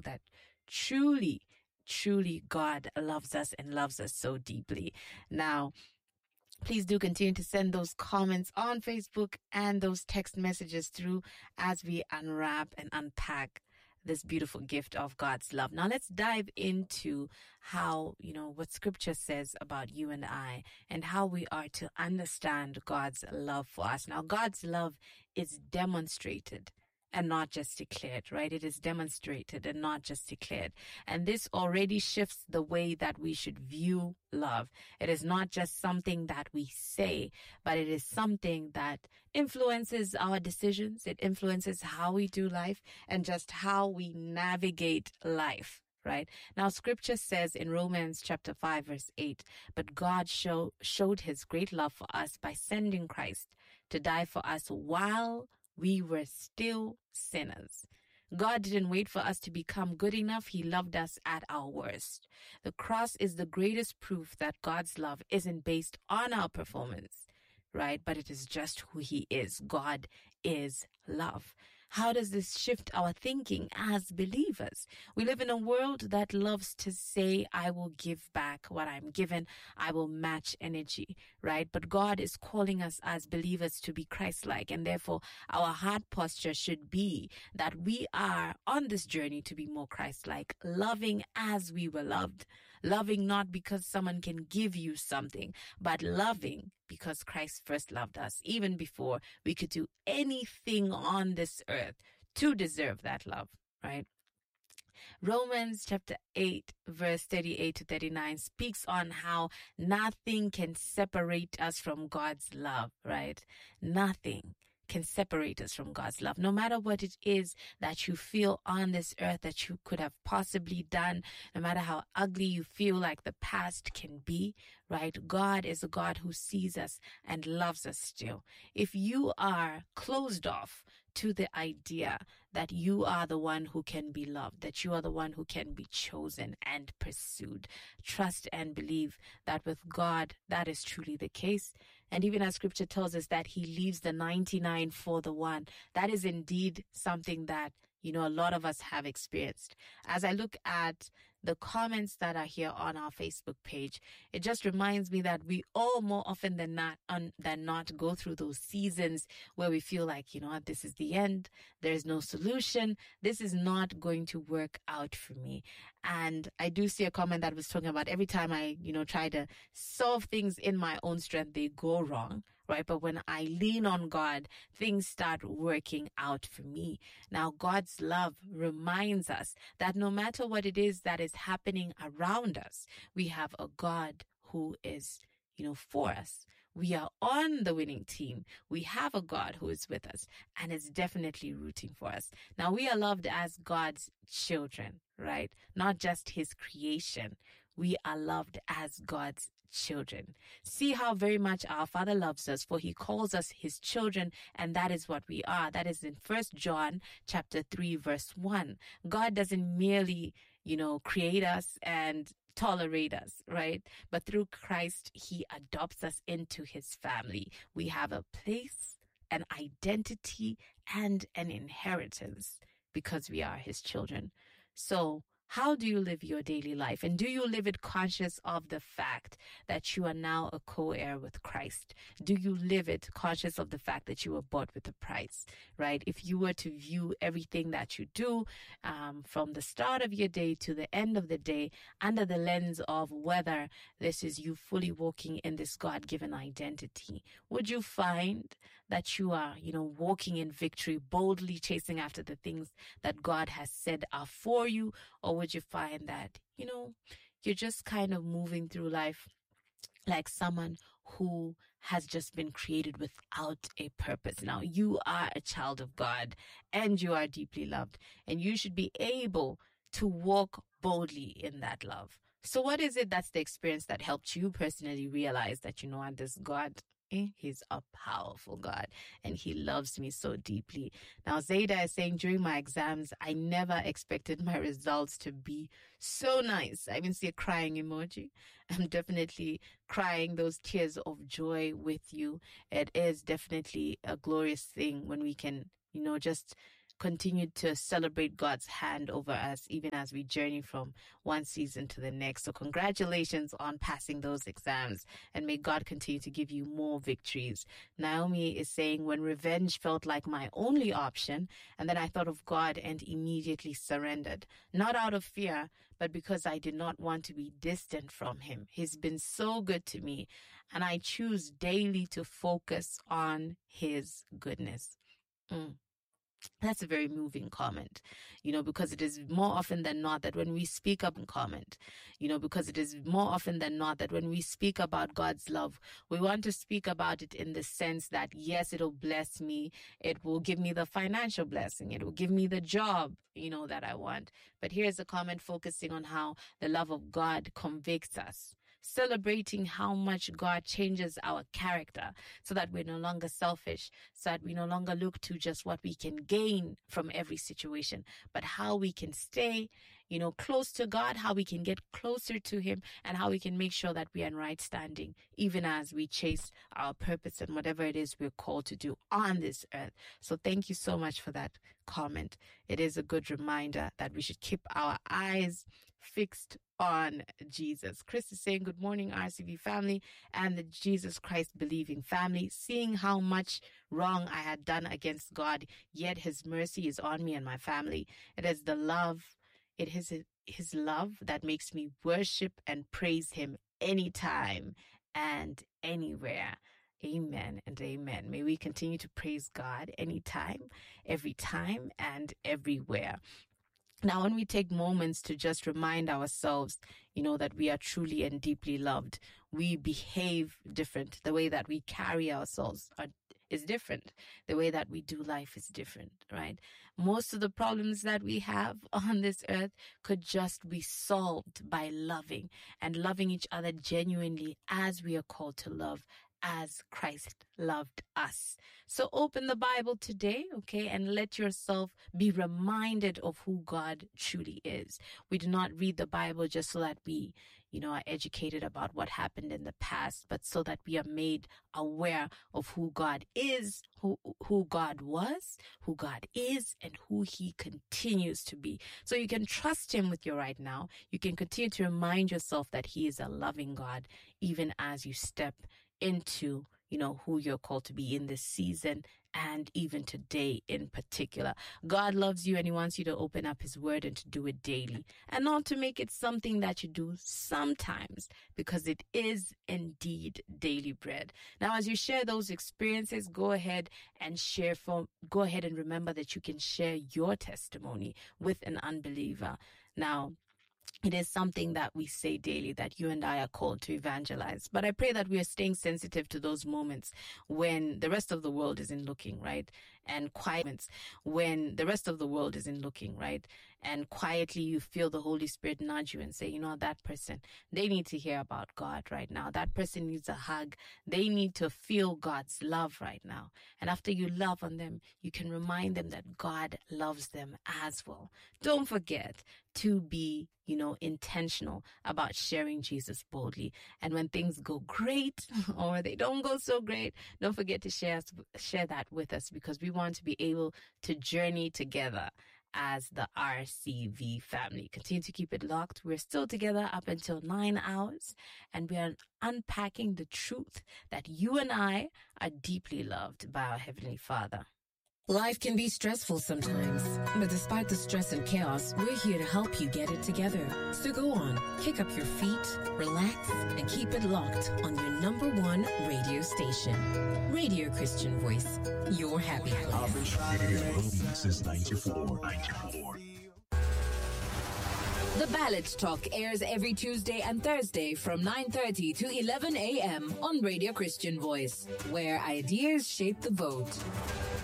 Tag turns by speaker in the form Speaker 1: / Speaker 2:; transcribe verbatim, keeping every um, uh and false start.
Speaker 1: that truly, truly God loves us and loves us so deeply. Now, please do continue to send those comments on Facebook and those text messages through as we unwrap and unpack this beautiful gift of God's love. Now let's dive into how, you know, what scripture says about you and I and how we are to understand God's love for us. Now, God's love is demonstrated and not just declared, right? It is demonstrated and not just declared. And this already shifts the way that we should view love. It is not just something that we say, but it is something that influences our decisions. It influences how we do life and just how we navigate life. Right? Now, scripture says in Romans chapter five, verse eight, but God show, showed his great love for us by sending Christ to die for us while we were still sinners. God didn't wait for us to become good enough. He loved us at our worst. The cross is the greatest proof that God's love isn't based on our performance, right? But it is just who he is. God is love. How does this shift our thinking as believers? We live in a world that loves to say, I will give back what I'm given. I will match energy, right? But God is calling us as believers to be Christ-like, and therefore our heart posture should be that we are on this journey to be more Christ-like, loving as we were loved, loving not because someone can give you something, but loving because Christ first loved us, even before we could do anything on this earth to deserve that love, right? Romans chapter eight, verse thirty-eight to thirty-nine speaks on how nothing can separate us from God's love, right? Nothing can separate us from God's love. No matter what it is that you feel on this earth that you could have possibly done, no matter how ugly you feel like the past can be, right? God is a God who sees us and loves us still. If you are closed off to the idea that you are the one who can be loved, that you are the one who can be chosen and pursued, trust and believe that with God, that is truly the case. And even as scripture tells us that he leaves the ninety-nine for the one, that is indeed something that, you know, a lot of us have experienced. As I look at the comments that are here on our Facebook page, it just reminds me that we all more often than not un, than not go through those seasons where we feel like, you know what, this is the end. There is no solution. This is not going to work out for me. And I do see a comment that was talking about every time I, you know, try to solve things in my own strength, they go wrong, right? But when I lean on God, things start working out for me. Now, God's love reminds us that no matter what it is that is happening around us, we have a God who is, you know, for us. We are on the winning team. We have a God who is with us and is definitely rooting for us. Now, we are loved as God's children, right? Not just his creation. We are loved as God's children. See how very much our Father loves us, for he calls us his children, and that is what we are. That is in First John chapter three, verse one. God doesn't merely, you know, create us and tolerate us, right? But through Christ, he adopts us into his family. We have a place, an identity, and an inheritance because we are his children. So, how do you live your daily life? And do you live it conscious of the fact that you are now a co-heir with Christ? Do you live it conscious of the fact that you were bought with a price, right? If you were to view everything that you do um, from the start of your day to the end of the day under the lens of whether this is you fully walking in this God-given identity, would you find that you are, you know, walking in victory, boldly chasing after the things that God has said are for you? Or would you find that, you know, you're just kind of moving through life like someone who has just been created without a purpose? Now, you are a child of God and you are deeply loved, and you should be able to walk boldly in that love. So what is it that's the experience that helped you personally realize that, you know what, this God, eh, he's a powerful God and he loves me so deeply? Now, Zayda is saying, during my exams, I never expected my results to be so nice. I even see a crying emoji. I'm definitely crying those tears of joy with you. It is definitely a glorious thing when we can, you know, just continued to celebrate God's hand over us, even as we journey from one season to the next. So congratulations on passing those exams, and may God continue to give you more victories. Naomi is saying, when revenge felt like my only option, and then I thought of God and immediately surrendered, not out of fear, but because I did not want to be distant from him. He's been so good to me, and I choose daily to focus on his goodness. Mm. That's a very moving comment, you know, because it is more often than not that when we speak up and comment, you know, because it is more often than not that when we speak about God's love, we want to speak about it in the sense that, yes, it'll bless me. It will give me the financial blessing. It will give me the job, you know, that I want. But here's a comment focusing on how the love of God convicts us, celebrating how much God changes our character so that we're no longer selfish, so that we no longer look to just what we can gain from every situation, but how we can stay, you know, close to God, how we can get closer to him, and how we can make sure that we are in right standing, even as we chase our purpose and whatever it is we're called to do on this earth. So thank you so much for that comment. It is a good reminder that we should keep our eyes fixed on Jesus. Chris is saying, good morning, R C V family and the Jesus Christ believing family. Seeing how much wrong I had done against God, yet his mercy is on me and my family. It is the love, it is his love that makes me worship and praise him anytime and anywhere. Amen and amen. May we continue to praise God anytime, every time, and everywhere. Now, when we take moments to just remind ourselves, you know, that we are truly and deeply loved, we behave different. The way that we carry ourselves are, is different. The way that we do life is different, right? Most of the problems that we have on this earth could just be solved by loving and loving each other genuinely as we are called to love, as Christ loved us. So open the Bible today, okay, and let yourself be reminded of who God truly is. We do not read the Bible just so that we, you know, are educated about what happened in the past, but so that we are made aware of who God is, who, who God was, who God is, and who he continues to be. So you can trust him with your right now. You can continue to remind yourself that he is a loving God, even as you step into, you know, who you're called to be in this season and even today in particular. God loves you and he wants you to open up his word and to do it daily and not to make it something that you do sometimes, because it is indeed daily bread. Now, as you share those experiences, go ahead and share for, go ahead and remember that you can share your testimony with an unbeliever. Now, it is something that we say daily, that you and I are called to evangelize. But I pray that we are staying sensitive to those moments when the rest of the world isn't looking, right? And quiet when the rest of the world isn't looking, right? And quietly you feel the Holy Spirit nudge you and say, you know, that person, they need to hear about God right now. That person needs a hug. They need to feel God's love right now. And after you love on them, you can remind them that God loves them as well. Don't forget to be, you know, intentional about sharing Jesus boldly. And when things go great or they don't go so great, don't forget to share, share that with us, because we want to be able to journey together as the R C V family. Continue to keep it locked. We're still together up until nine hours, and we are unpacking the truth that you and I are deeply loved by our Heavenly Father.
Speaker 2: Life can be stressful sometimes, but despite the stress and chaos, we're here to help you get it together. So go on, kick up your feet, relax, and keep it locked on your number one radio station. Radio Christian Voice, your happy place.
Speaker 3: Since ninety-four. ninety-four.
Speaker 2: The Ballot Talk airs every Tuesday and Thursday from nine thirty to eleven a.m. on Radio Christian Voice, where ideas shape the vote.